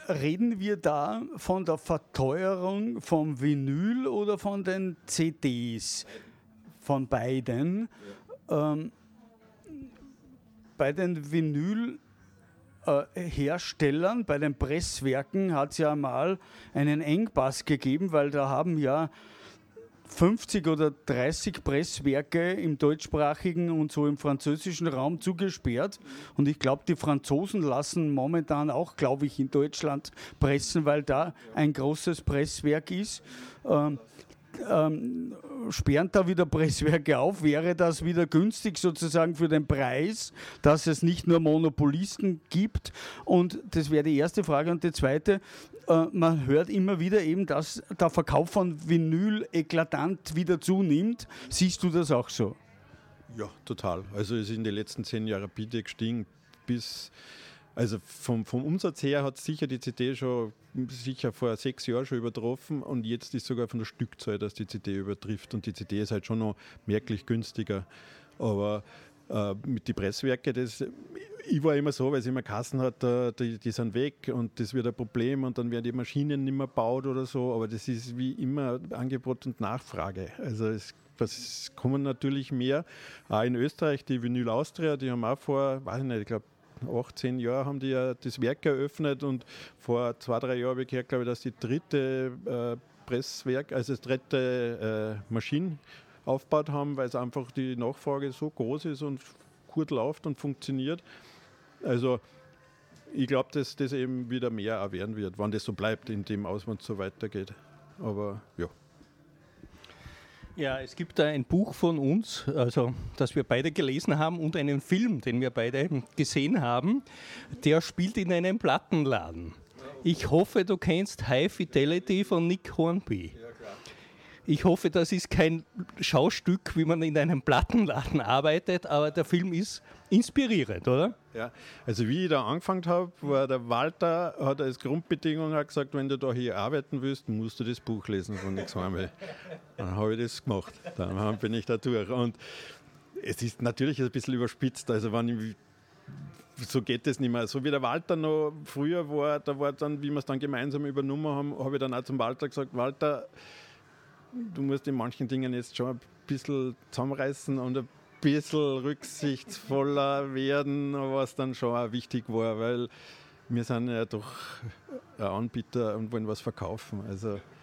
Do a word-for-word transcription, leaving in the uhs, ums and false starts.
reden wir da von der Verteuerung vom Vinyl oder von den C Ds? Von beiden. Ja. Ähm, bei den Vinylherstellern, bei den Presswerken hat es ja mal einen Engpass gegeben, weil da haben ja fünfzig oder dreißig Presswerke im deutschsprachigen und so im französischen Raum zugesperrt. Und ich glaube, die Franzosen lassen momentan auch, glaube ich, in Deutschland pressen, weil da ein großes Presswerk ist. Ähm, ähm, sperren da wieder Presswerke auf? Wäre das wieder günstig sozusagen für den Preis, dass es nicht nur Monopolisten gibt? Und das wäre die erste Frage. Und die zweite, äh, man hört immer wieder eben, dass der Verkauf von Vinyl eklatant wieder zunimmt. Siehst du das auch so? Ja, total. Also es ist in den letzten zehn Jahren rapide gestiegen bis... Also vom, vom Umsatz her hat sicher die C D schon sicher vor sechs Jahren schon übertroffen und jetzt ist sogar von der Stückzahl, dass die C D übertrifft und die C D ist halt schon noch merklich günstiger. Aber äh, mit den Presswerken, das, ich war immer so, weil es immer Kassen hat, äh, die, die sind weg und das wird ein Problem und dann werden die Maschinen nicht mehr gebaut oder so, aber das ist wie immer Angebot und Nachfrage. Also es es kommen natürlich mehr. Auch in Österreich, die Vinyl Austria, die haben auch vor, weiß ich nicht, ich glaube achtzehn Jahre haben die ja das Werk eröffnet und vor zwei, drei Jahren habe ich gehört, glaube ich, dass die dritte äh, Presswerk, also das dritte äh, Maschine aufgebaut haben, weil es einfach die Nachfrage so groß ist und gut läuft und funktioniert. Also ich glaube, dass das eben wieder mehr auch werden wird, wenn das so bleibt, in dem Ausmaß so weitergeht. Aber ja. Ja, es gibt da ein Buch von uns, also das wir beide gelesen haben und einen Film, den wir beide gesehen haben, der spielt in einem Plattenladen. Ich hoffe, du kennst High Fidelity von Nick Hornby. Ich hoffe, das ist kein Schaustück, wie man in einem Plattenladen arbeitet, aber der Film ist inspirierend, oder? Ja, also wie ich da angefangen habe, war der Walter, hat als Grundbedingung gesagt, wenn du da hier arbeiten willst, musst du das Buch lesen von Nick Hornby. Dann habe ich das gemacht, dann bin ich da durch. Und es ist natürlich ein bisschen überspitzt, also wenn ich, so geht es nicht mehr. So wie der Walter noch früher war, da war dann, wie wir es dann gemeinsam übernommen haben, habe ich dann auch zum Walter gesagt, Walter, du musst in manchen Dingen jetzt schon ein bisschen zusammenreißen und ein bisschen rücksichtsvoller werden, was dann schon auch wichtig war, weil wir sind ja doch ein Anbieter und wollen was verkaufen. Also